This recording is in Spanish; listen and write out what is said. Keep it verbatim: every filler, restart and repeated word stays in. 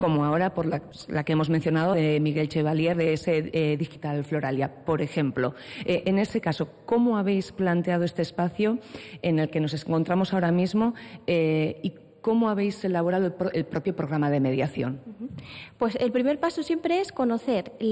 como ahora por la, la que hemos mencionado de Miguel Chevalier, de ese eh, Digital Floralia, por ejemplo. Eh, en ese caso, ¿cómo habéis planteado este espacio en el que nos encontramos ahora mismo eh, y cómo habéis elaborado el, pro, el propio programa de mediación? Pues el primer paso siempre es conocer